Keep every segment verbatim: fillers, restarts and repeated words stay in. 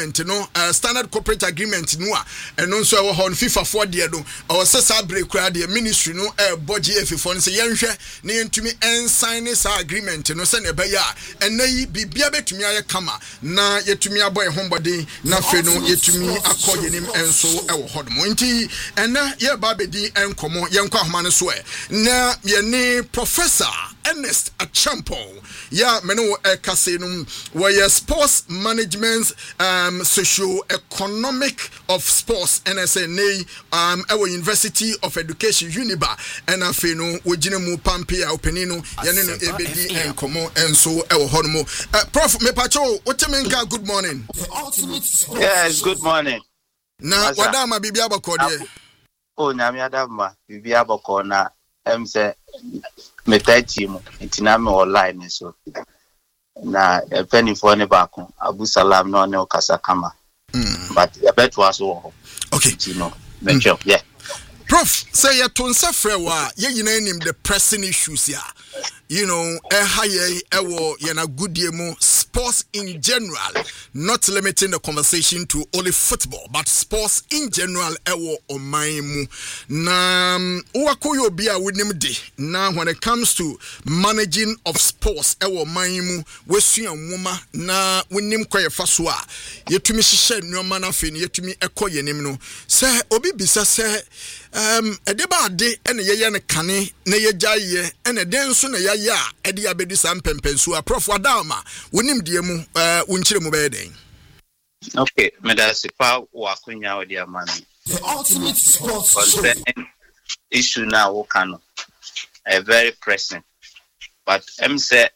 agreement no uh, standard corporate agreement no a eno nso e wo ho FIFA for de do o se sa break kra de ministry no e boji efifo no se yenhwe ne yentumi ensign this agreement no se ne be ya enayi bibia betumi aye kama na yetumi aboy hombody na fe no yetumi akọ yenim enso e wo hodmo nti ena ye ba bedi enkomo yenkwa homa no so e na ye ne Professor Ernest Achampo ya meno e kasenum where sports management um socio-economic of sports N S N A um our University of Education Uniba and afi no wogine mu pampe a openino yene no ebedi enkomo enso e wo hono uh, Prof me pacho otemenka good morning. Yes, good morning. Na wadama bibi abakode o nyame adama bibi abako na em se metachi mu ntina me online so na e penny for ne baako Abu Salam no ne okasa kama mm. but ya beto aso okay you know make sure yeah Prof say ya to nsa frɛ wa ye yina nim the pressing issues ya you know eh haye ewo ye na goodie mu sports in general, not limiting the conversation to only football but sports in general ewo oman mu na uwakoyo bia winim de na when it comes to managing of sports ewo oman mu wesua nwoma na winim kwaye faso a yetumi hihye nwoma na fe ne yetumi ekoye nim no se obi bisa se um edeba ade ene yeye ne kane na yejaye ene den so na yaya ede abedi sam pempensu a prof wadama wonim die mu uh unchire mu beden. Okay, medasipa wakunya odi amani the ultimate sports issue now wokano a very pressing but em say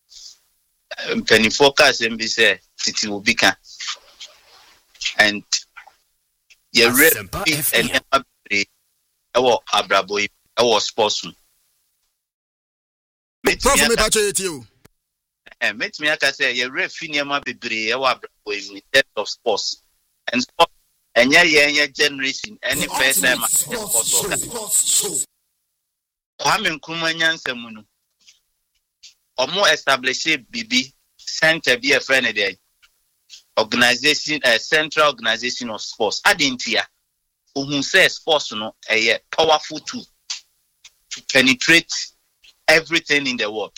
penny focus em be say titi ubika and you really ewo abraboy ewo sports Prof me pacho yetio eh met me aka say you refi niam bebre ewo abraboy in terms of sports and sport enya ye generation any first time sports Kwame Nkrumah nyansam no omo establish bibi center be a friend there organization a central organization of sports adentia who says sports no a powerful tool to penetrate everything in the world.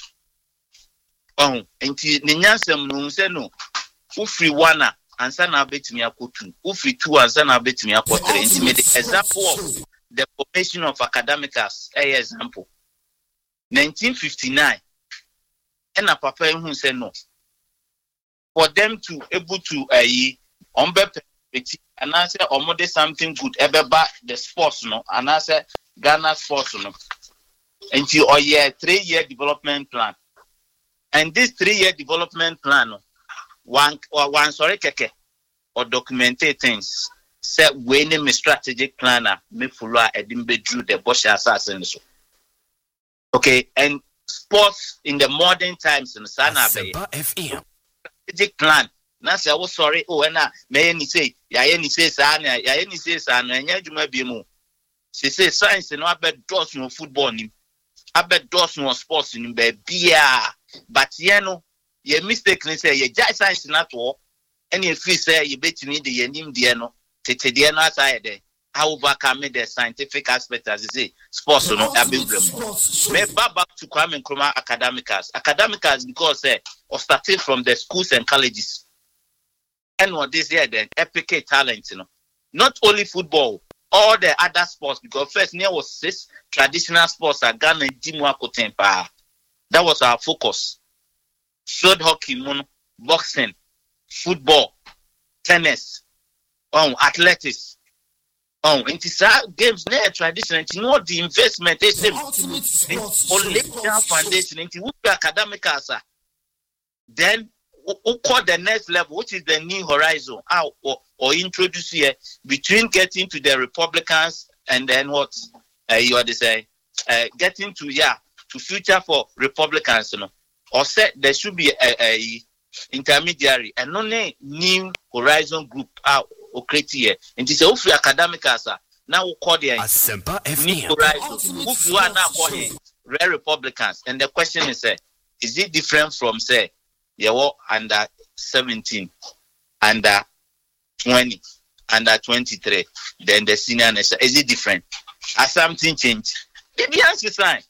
Oh, and Ninyasem no say no. Ufri wana ansa na betimi akotu. Ufri two ansa na betimi akotre. Intimate example of the formation of academicals. A example. nineteen fifty-nine. And a papa who said no. For them to able to a umbe and I say omo something good ebeba the sports no and I say Ghana sports no until or year three year development plan and this three year development plan no one or one sorry keke or documented things set winning me strategic planner me follow edimbe drew the bush assassin so okay and sports in the modern times in Sana Bay strategic plan na say wo sorry oh na me ni say ya ye ni say sa na ya ye ni say sa na enya djuma bi mu say say science no abed dos no football ni abed dos no sports ni be bia but ye no ye mistake ni say ye jai science na to and ye free say ye betimi de ye nim de no tete de no aside de how overcome the scientific aspect as say sports no abebrem me back to Kwame Nkrumah academicals academicals because say or started from the schools and colleges. And what this year then epic talent, you know. Not only football, all the other sports, because first there was six traditional sports that Ghana and Jimwako Tempa. That was our focus. Sword hockey, mono, boxing, football, tennis, um, athletics. Um, and it's games near tradition, and you know the investment they say only foundation into academic asa. Then who call the next level, which is the new horizon, or, or, or introduce here between getting to the Republicans and then what uh, you are to say, uh, getting to yeah to future for Republicans, you know, or say there should be a, a intermediary and only new horizon group out or create here. And this is academic as now we call the new horizon. Who are now calling rare Republicans, and the question is, uh, is it different from say? You were under seventeen, under twenty, under twenty-three, then the senior national. Is it different? Has something changed? Maybe answer sign.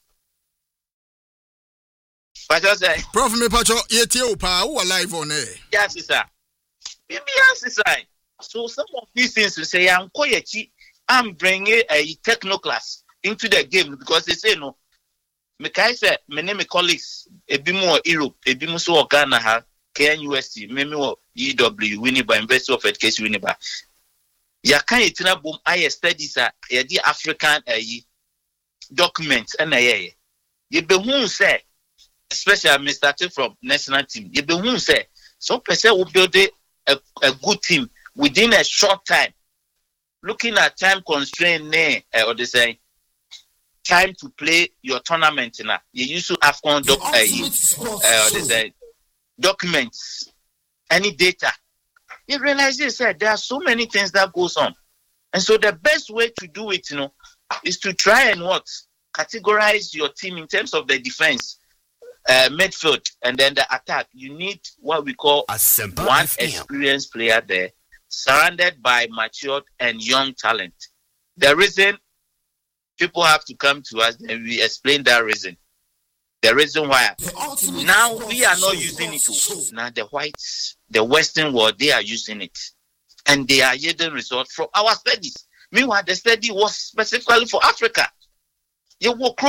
But I say, Prof me pacho yeti opa who alive on air. Yes, sir. Maybe answer sign. So some of these things we say, I'm koyechi, I'm bringing a techno class into the game because they say no. Me kai say, my name colleagues, a bit more Europe, a bit more so Ghana ha, K N U S T, maybe more E W, Winneba, University of Education, Winneba. Ya kan itina boom, I studies are the African uh, documents and a year. You be who say, especially me starting from national team, you be who say, some person will build a, a good team within a short time. Looking at time constraint, uh, or they say, time to play your tournament now. You used to have con doc, uh, uh, they say, documents, any data. You realize this, uh, there are so many things that goes on. And so the best way to do it, you know, is to try and what? Categorize your team in terms of the defense, uh, midfield, and then the attack. You need what we call one experienced player there, surrounded by matured and young talent. The reason people have to come to us, and we explain that reason. The reason why now we are not using it. Now the whites, the Western world, they are using it, and they are yielding results from our studies. Meanwhile, the study was specifically for Africa. You work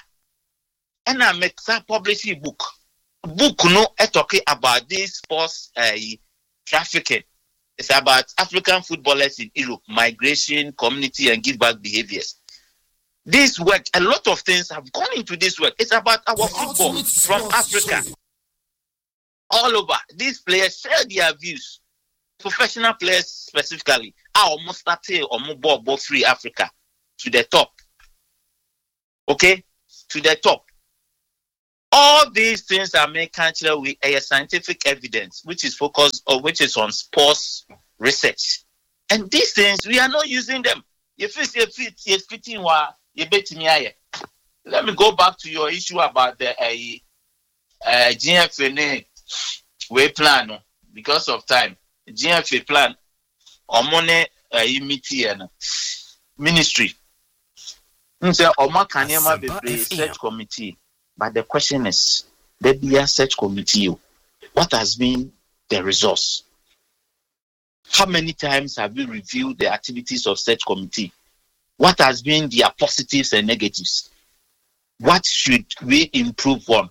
and I make some publishing book. Book no talking about this sports uh, trafficking. It's about African footballers in Europe, migration, community, and give back behaviors. This work, a lot of things have gone into this work. It's about our football from Africa. All over. These players share their views. Professional players specifically are almost starting or more free Africa to the top. Okay? To the top. All these things are made cultural with a scientific evidence, which is focused or which is on sports research. And these things, we are not using them. If it's a fit, it's fitting what you bet me. Let me go back to your issue about the uh, uh, G F A way plan because of time. G F A plan or money uh, ministry. Say Oma Kanyama be search committee. But the question is, there be a search committee. What has been the resource? How many times have we reviewed the activities of search committee? What has been their positives and negatives? What should we improve on?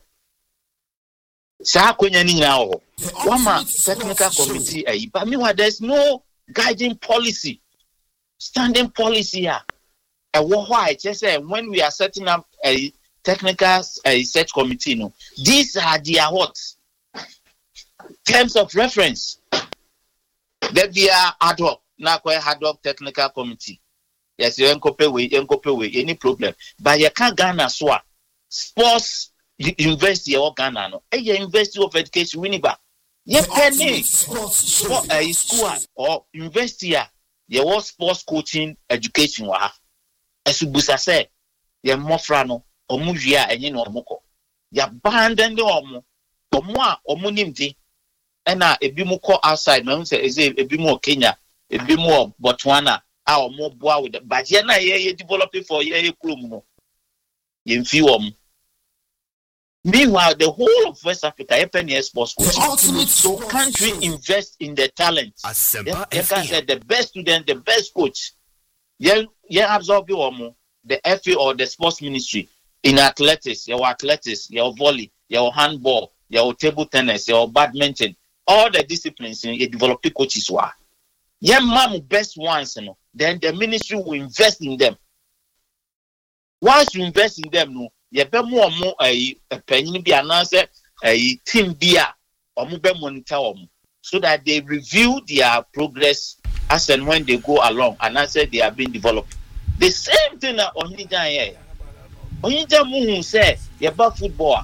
One man technical committee, but meanwhile, there's no guiding policy, standing policy here. And why? Just say when we are setting up a technical uh, research committee, no, these are their what terms of reference. That we are ad hoc, now quite ad hoc technical committee. Yes, you ain't copy way, you ain't copy way, any problem. But you can't Ghana swa sports university or Ghana no. A university of education Winneba. You penny for a school or university. You want sports coaching education wa. As Busa said, you mofra no. Omuvia and you know moko. Ya abandon the omo. Omwa omunimdi. And a bimuko outside. No say is a bimo Kenya, a bimo Botswana, our more boa with the but yana ye developing for ye krumo. Yen few. Meanwhile, the whole of West Africa, F N S sports coaching. So can't we invest in the talent? You can say the best student, the best coach. Yeah, yeah, absorb you omo. The F A or the sports ministry. In athletics, your athletics, your volley, your handball, your table tennis, your badminton, all the disciplines in you develop coaches were. Yeah, mom best ones, you know. Then the ministry will invest in them. Once you invest in them, no, you be more more a penny be announced a team beer or mobile monitor so that they review their progress as and when they go along and as they are being developed. The same thing that on here. Onija Muhu say about football.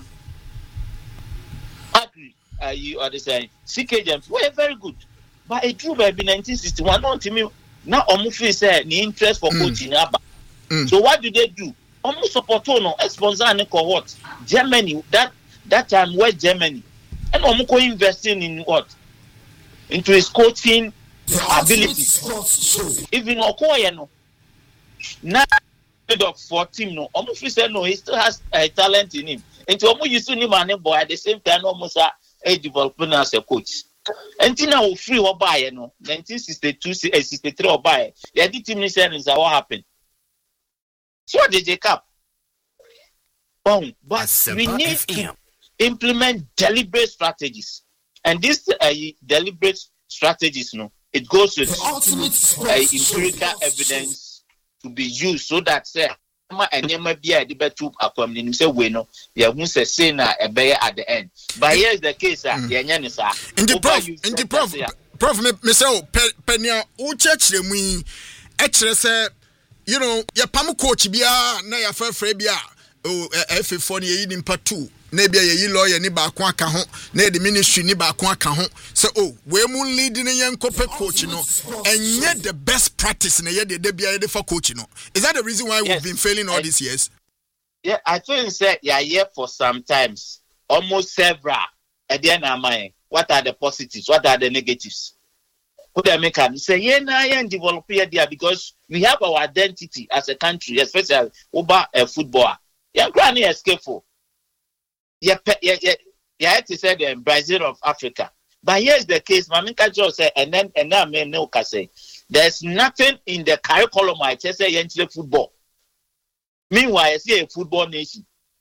Agri, uh, you are the same. C K James were very good, but it drew by nineteen sixty-one. Don't tell me now. Omufi say the interest for coaching. Mm. So what do they do? Omu support no sponsor and what? Germany that that time West Germany, and Omuko investing in what? Into his coaching ability. Even Okoye no. Now of fourteen no, almost we say no, he still has a talent in him. And to almost used to him and boy at the same time almost a development as a coach. And now free or buy no nineteen sixty-two sixty-three or buy. The team is what happened. So what did they cap? Oh, but we need to implement deliberate strategies. And this uh, deliberate strategies, no, it goes with uh, empirical evidence to be used so that say and you might be a debate to accommodate say we know yeah we say say na a bear at the end. But here is the case uh, mm. yeah, in the prof in the prof prof me, me say penia o church mu e kire say you know ya pam coach bia na ya fa fra bia o F four ne yi nimpa two na bia ye lawyer ni ba ko aka ho na the ministry ni ba ko aka ho so oh we mu lead ne yen kope coach no enye the best practice na ye de de bia ye for coach no. Is that the reason why yes. we've been failing all I, these years? Yeah, I think say yeah here for sometimes almost several at the end of my what are the positives, what are the negatives? Could I make a say yeah na yeah develop here there because we have our identity as a country, especially over a footballer. Yeah, granny escape for. Yeah, yeah, yeah, yeah. To say the Brazil of Africa, but here's the case. Maminka just say, and then and now me no can say, there's nothing in the curriculum. I just say into football. Meanwhile, I see a football nation.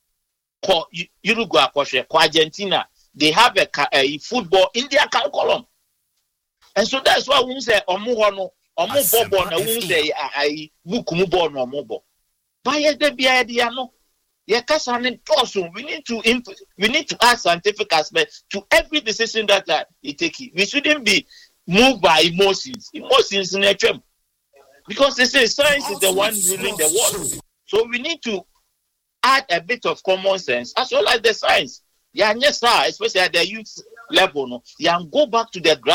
Uruguay, Argentina, they have a, a football in their curriculum, and so that's why we say omuhono, omu bobo na we say I book mubo no mubo. But yes, the be idea no. Yeah, we need to imp- we need to add scientific aspect to every decision that uh, we take. We shouldn't be moved by emotions. Emotions in nature, because they say science is the one ruling the world. So we need to add a bit of common sense as well as the science. Yeah, yes, sir. Especially at the youth level, no. Yeah, and go back to the ground.